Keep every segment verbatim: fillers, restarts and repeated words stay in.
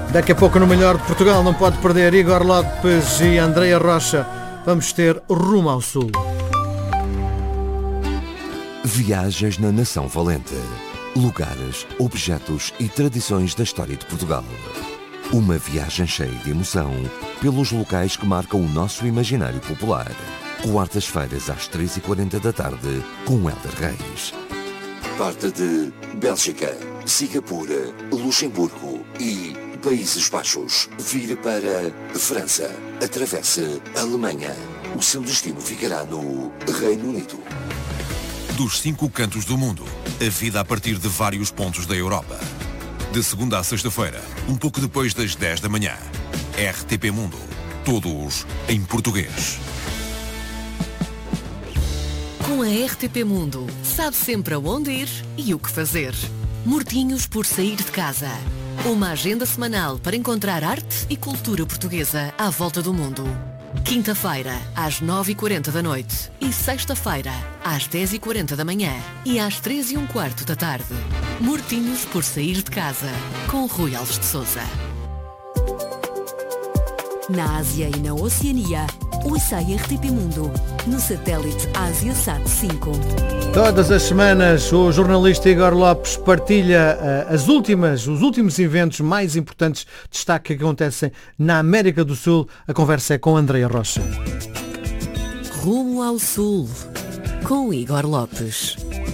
Daqui a pouco no Melhor de Portugal não pode perder Igor Lopes e Andreia Rocha. Vamos ter Rumo ao Sul. Viagens na Nação Valente. Lugares, objetos e tradições da história de Portugal. Uma viagem cheia de emoção pelos locais que marcam o nosso imaginário popular. Quartas-feiras às três e quarenta da tarde com Hélder Reis. Parte de Bélgica, Singapura, Luxemburgo e Países Baixos. Vira para França. Atravessa a Alemanha. O seu destino ficará no Reino Unido. Dos cinco cantos do mundo, a vida a partir de vários pontos da Europa. De segunda a sexta-feira, um pouco depois das dez da manhã. R T P Mundo. Todos em português. Com a R T P Mundo, sabe sempre aonde ir e o que fazer. Mortinhos por sair de casa. Uma agenda semanal para encontrar arte e cultura portuguesa à volta do mundo. Quinta-feira, às nove e quarenta da noite. E sexta-feira, às dez e quarenta da manhã. E às três e um quarto da tarde. Mortinhos por sair de casa. Com Rui Alves de Sousa. Na Ásia e na Oceania, ouça a R T P Mundo, no satélite AsiaSat cinco. Todas as semanas o jornalista Igor Lopes partilha uh, as últimas, os últimos eventos mais importantes, destaque que acontecem na América do Sul. A conversa é com Andreia Rocha. Rumo ao Sul, com Igor Lopes.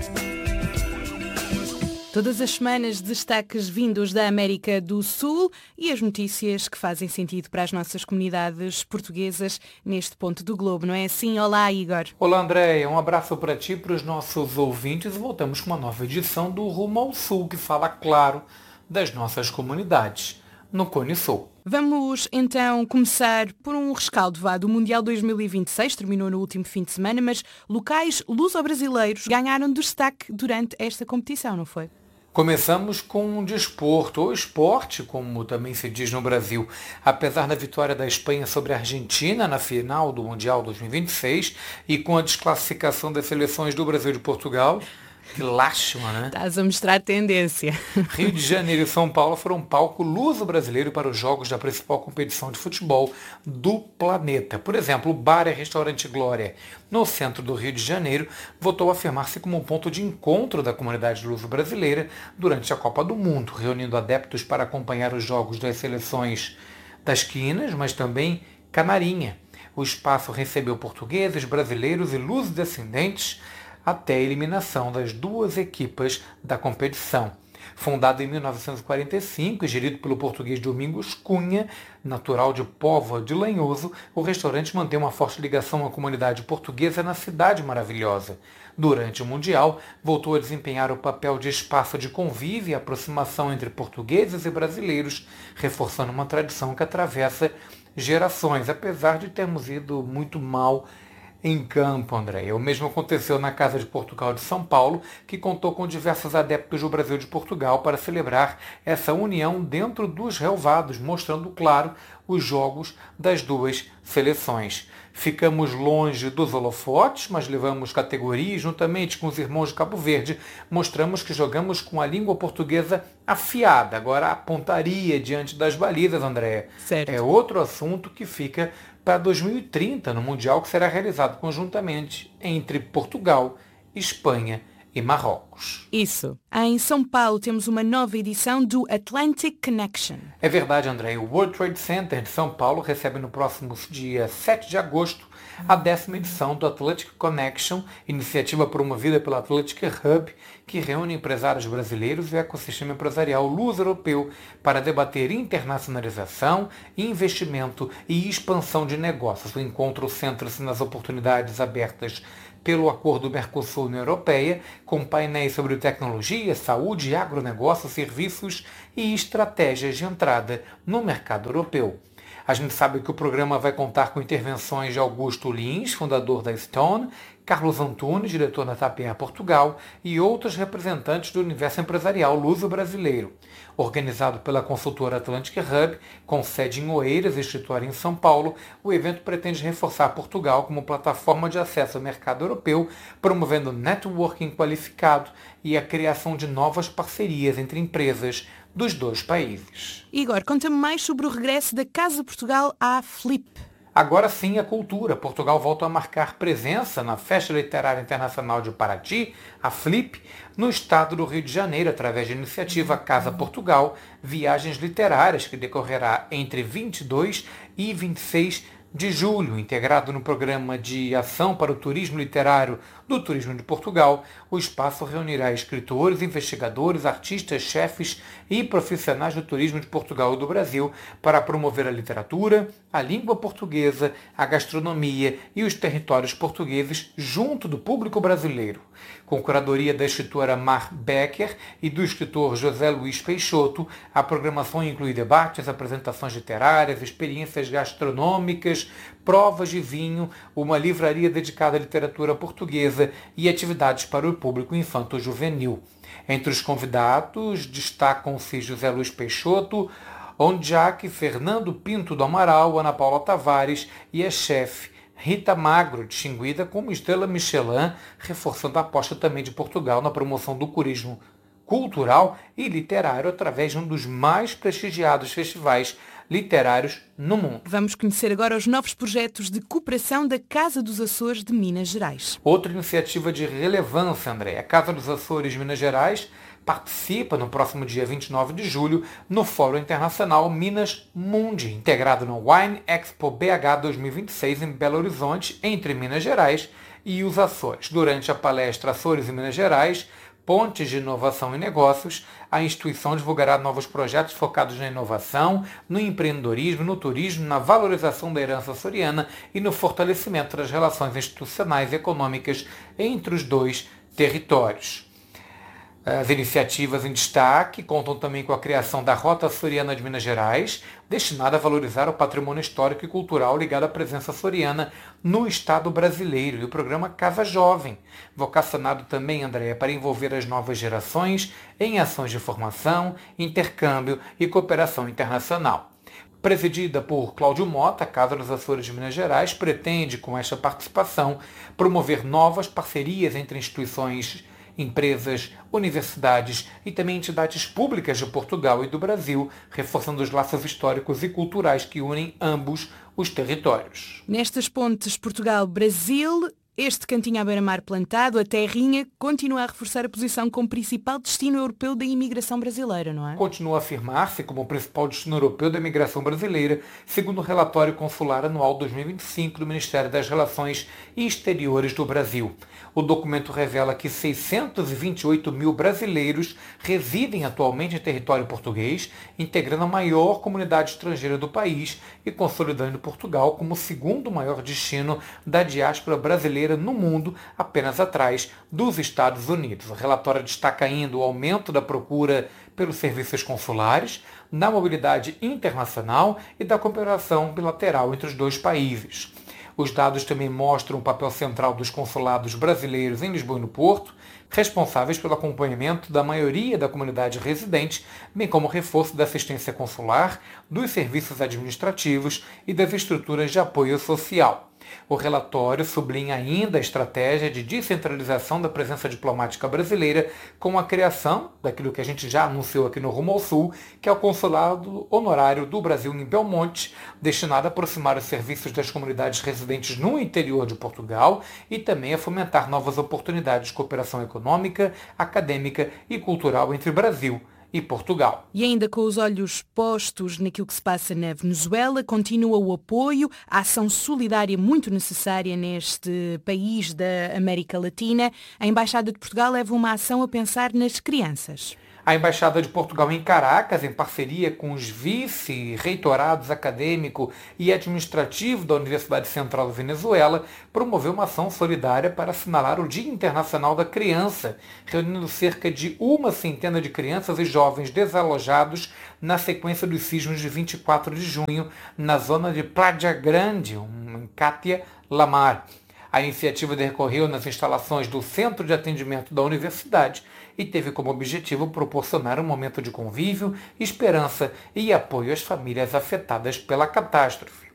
Todas as semanas, destaques vindos da América do Sul e as notícias que fazem sentido para as nossas comunidades portuguesas neste ponto do globo, não é assim? Olá, Igor. Olá, Andréia. Um abraço para ti e para os nossos ouvintes e voltamos com uma nova edição do Rumo ao Sul, que fala, claro, das nossas comunidades no Cone Sul. Vamos então começar por um rescaldo vá do Mundial dois mil e vinte e seis, terminou no último fim de semana, mas locais luso-brasileiros ganharam destaque durante esta competição, não foi? Começamos com um desporto, ou esporte, como também se diz no Brasil. Apesar da vitória da Espanha sobre a Argentina na final do Mundial dois mil e vinte e seis e com a desclassificação das seleções do Brasil e de Portugal, que lástima, né? Estás a mostrar tendência. Rio de Janeiro e São Paulo foram palco luso-brasileiro para os jogos da principal competição de futebol do planeta. Por exemplo, o Bar e Restaurante Glória, no centro do Rio de Janeiro, voltou a afirmar-se como um ponto de encontro da comunidade luso-brasileira durante a Copa do Mundo, reunindo adeptos para acompanhar os jogos das seleções das quinas, mas também canarinha. O espaço recebeu portugueses, brasileiros e luso-descendentes até a eliminação das duas equipas da competição. Fundado em mil novecentos e quarenta e cinco e gerido pelo português Domingos Cunha, natural de Póvoa de Lanhoso, o restaurante mantém uma forte ligação à comunidade portuguesa na Cidade Maravilhosa. Durante o Mundial, voltou a desempenhar o papel de espaço de convívio e aproximação entre portugueses e brasileiros, reforçando uma tradição que atravessa gerações, apesar de termos ido muito mal em campo, André. O mesmo aconteceu na Casa de Portugal de São Paulo, que contou com diversos adeptos do Brasil e de Portugal para celebrar essa união dentro dos relvados, mostrando, claro, os jogos das duas seleções. Ficamos longe dos holofotes, mas levamos categoria e, juntamente com os irmãos de Cabo Verde, mostramos que jogamos com a língua portuguesa afiada. Agora, a pontaria diante das balizas, André, certo, é outro assunto que fica para dois mil e trinta, no Mundial que será realizado conjuntamente entre Portugal, Espanha e Marrocos. Isso. Em São Paulo temos uma nova edição do Atlantic Connection. É verdade, André. O World Trade Center de São Paulo recebe no próximo dia sete de agosto a décima edição do Atlantic Connection, iniciativa promovida pela Atlantic Hub, que reúne empresários brasileiros e o ecossistema empresarial luso-europeu para debater internacionalização, investimento e expansão de negócios. O encontro centra-se nas oportunidades abertas pelo Acordo Mercosul-União Europeia, com painéis sobre tecnologia, saúde, agronegócio, serviços e estratégias de entrada no mercado europeu. A gente sabe que o programa vai contar com intervenções de Augusto Lins, fundador da Stone, Carlos Antunes, diretor da Tapier Portugal, e outros representantes do universo empresarial luso-brasileiro. Organizado pela consultora Atlantic Hub, com sede em Oeiras e escritório em São Paulo, o evento pretende reforçar Portugal como plataforma de acesso ao mercado europeu, promovendo networking qualificado e a criação de novas parcerias entre empresas dos dois países. Igor, conta-me mais sobre o regresso da Casa Portugal à Flip. Agora sim a cultura. Portugal volta a marcar presença na Festa Literária Internacional de Paraty, a Flip, no estado do Rio de Janeiro, através da iniciativa Casa Portugal, Viagens Literárias, que decorrerá entre vinte e dois e vinte e seis de julho. Integrado no Programa de Ação para o Turismo Literário do Turismo de Portugal, o espaço reunirá escritores, investigadores, artistas, chefes e profissionais do turismo de Portugal e do Brasil para promover a literatura, a língua portuguesa, a gastronomia e os territórios portugueses junto do público brasileiro. Com curadoria da escritora Mar Becker e do escritor José Luiz Peixoto, a programação inclui debates, apresentações literárias, experiências gastronômicas, provas de vinho, uma livraria dedicada à literatura portuguesa e atividades para o público infanto-juvenil. Entre os convidados destacam-se José Luiz Peixoto, Ondiac, Fernando Pinto do Amaral, Ana Paula Tavares e a chefe Rita Magro, distinguida como estrela Michelin, reforçando a aposta também de Portugal na promoção do turismo cultural e literário através de um dos mais prestigiados festivais literários no mundo. Vamos conhecer agora os novos projetos de cooperação da Casa dos Açores de Minas Gerais. Outra iniciativa de relevância, André. A Casa dos Açores de Minas Gerais participa no próximo dia vinte e nove de julho no Fórum Internacional Minas Mundi, integrado no Wine Expo B H dois mil e vinte e seis em Belo Horizonte, entre Minas Gerais e os Açores. Durante a palestra Açores e Minas Gerais, Pontes de Inovação e Negócios, a instituição divulgará novos projetos focados na inovação, no empreendedorismo, no turismo, na valorização da herança açoriana e no fortalecimento das relações institucionais e econômicas entre os dois territórios. As iniciativas em destaque contam também com a criação da Rota Açoriana de Minas Gerais, destinada a valorizar o patrimônio histórico e cultural ligado à presença açoriana no Estado brasileiro, e o programa Casa Jovem, vocacionado também, André, para envolver as novas gerações em ações de formação, intercâmbio e cooperação internacional. Presidida por Cláudio Mota, a Casa dos Açores de Minas Gerais pretende, com esta participação, promover novas parcerias entre instituições, empresas, universidades e também entidades públicas de Portugal e do Brasil, reforçando os laços históricos e culturais que unem ambos os territórios. Nestas pontes Portugal-Brasil, este cantinho à beira-mar plantado, a terrinha, continua a reforçar a posição como principal destino europeu da imigração brasileira, não é? Continua a afirmar-se como o principal destino europeu da imigração brasileira, segundo o relatório consular anual dois mil e vinte e cinco do Ministério das Relações Exteriores do Brasil. O documento revela que seiscentos e vinte e oito mil brasileiros residem atualmente em território português, integrando a maior comunidade estrangeira do país e consolidando Portugal como o segundo maior destino da diáspora brasileira no mundo, apenas atrás dos Estados Unidos. O relatório destaca ainda o aumento da procura pelos serviços consulares, da mobilidade internacional e da cooperação bilateral entre os dois países. Os dados também mostram o papel central dos consulados brasileiros em Lisboa e no Porto, responsáveis pelo acompanhamento da maioria da comunidade residente, bem como o reforço da assistência consular, dos serviços administrativos e das estruturas de apoio social. O relatório sublinha ainda a estratégia de descentralização da presença diplomática brasileira com a criação daquilo que a gente já anunciou aqui no Rumo ao Sul, que é o Consulado Honorário do Brasil em Belmonte, destinado a aproximar os serviços das comunidades residentes no interior de Portugal e também a fomentar novas oportunidades de cooperação econômica, acadêmica e cultural entre Brasil e Portugal. E ainda com os olhos postos naquilo que se passa na Venezuela, continua o apoio à ação solidária muito necessária neste país da América Latina. A Embaixada de Portugal leva uma ação a pensar nas crianças. A Embaixada de Portugal em Caracas, em parceria com os vice-reitorados acadêmico e administrativo da Universidade Central da Venezuela, promoveu uma ação solidária para assinalar o Dia Internacional da Criança, reunindo cerca de uma centena de crianças e jovens desalojados na sequência dos sismos de vinte e quatro de junho, na zona de Playa Grande, em Cátia Lamar. A iniciativa decorreu nas instalações do Centro de Atendimento da Universidade e teve como objetivo proporcionar um momento de convívio, esperança e apoio às famílias afetadas pela catástrofe.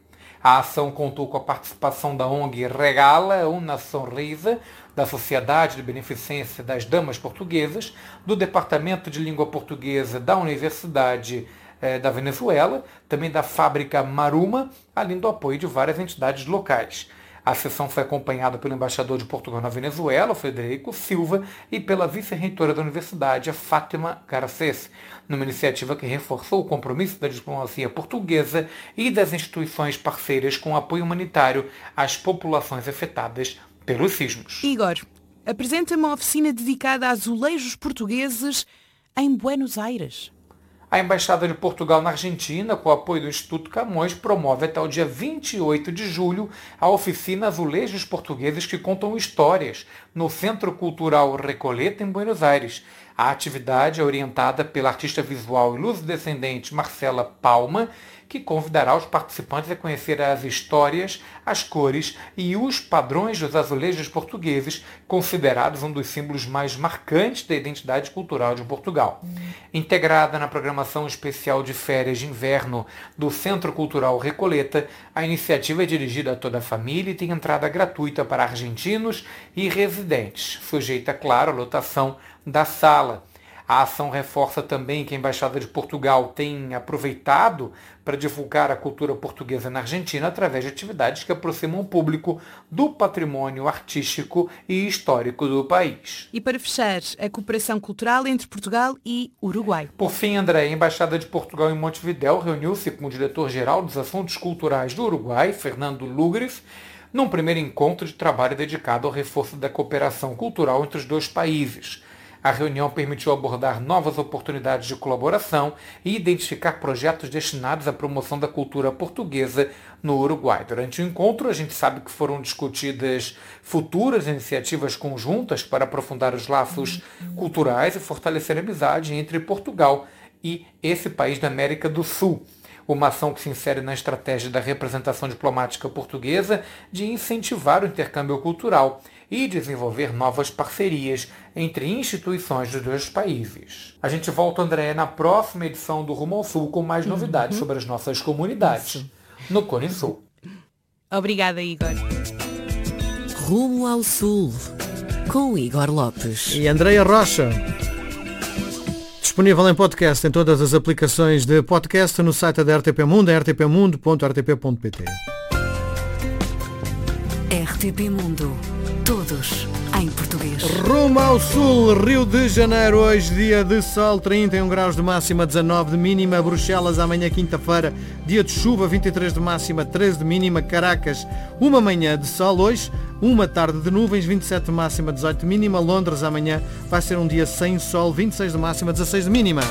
A ação contou com a participação da O N G Regala Una Sonrisa, da Sociedade de Beneficência das Damas Portuguesas, do Departamento de Língua Portuguesa da Universidade eh, da Venezuela, também da Fábrica Maruma, além do apoio de várias entidades locais. A sessão foi acompanhada pelo embaixador de Portugal na Venezuela, Frederico Silva, e pela vice-reitora da universidade, a Fátima Garcés, numa iniciativa que reforçou o compromisso da diplomacia portuguesa e das instituições parceiras com apoio humanitário às populações afetadas pelos sismos. Igor, apresenta-me uma oficina dedicada a azulejos portugueses em Buenos Aires. A Embaixada de Portugal na Argentina, com o apoio do Instituto Camões, promove até o dia vinte e oito de julho a oficina Azulejos Portugueses que Contam Histórias, no Centro Cultural Recoleta, em Buenos Aires. A atividade é orientada pela artista visual e luso-descendente Marcela Palma, que convidará os participantes a conhecer as histórias, as cores e os padrões dos azulejos portugueses, considerados um dos símbolos mais marcantes da identidade cultural de Portugal. Hum. Integrada na programação especial de férias de inverno do Centro Cultural Recoleta, a iniciativa é dirigida a toda a família e tem entrada gratuita para argentinos e residentes, sujeita, claro, à lotação da sala. A ação reforça também que a Embaixada de Portugal tem aproveitado para divulgar a cultura portuguesa na Argentina através de atividades que aproximam o público do patrimônio artístico e histórico do país. E para fechar, a cooperação cultural entre Portugal e Uruguai. Por fim, André, a Embaixada de Portugal em Montevidéu reuniu-se com o diretor-geral dos Assuntos Culturais do Uruguai, Fernando Lugres, num primeiro encontro de trabalho dedicado ao reforço da cooperação cultural entre os dois países. A reunião permitiu abordar novas oportunidades de colaboração e identificar projetos destinados à promoção da cultura portuguesa no Uruguai. Durante o encontro, a gente sabe que foram discutidas futuras iniciativas conjuntas para aprofundar os laços culturais e fortalecer a amizade entre Portugal e esse país da América do Sul. Uma ação que se insere na estratégia da representação diplomática portuguesa de incentivar o intercâmbio cultural e desenvolver novas parcerias entre instituições dos dois países. A gente volta, André, na próxima edição do Rumo ao Sul com mais novidades uhum. sobre as nossas comunidades Isso. no Cone Sul. Obrigada, Igor. Rumo ao Sul, com Igor Lopes e Andreia Rocha. Disponível em podcast em todas as aplicações de podcast no site da R T P Mundo, r t p mundo ponto r t p ponto p t. R T P Mundo. Todos em português. Rumo ao Sul, Rio de Janeiro, hoje dia de sol, trinta e um graus de máxima, dezanove de mínima. Bruxelas, amanhã quinta-feira, dia de chuva, vinte e três de máxima, treze de mínima. Caracas, uma manhã de sol hoje, uma tarde de nuvens, vinte e sete de máxima, dezoito de mínima. Londres, amanhã vai ser um dia sem sol, vinte e seis de máxima, dezasseis de mínima.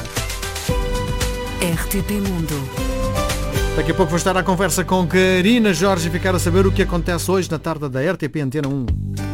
R T P Mundo. Daqui a pouco vou estar à conversa com Karina Jorge e ficar a saber o que acontece hoje na tarde da R T P Antena um.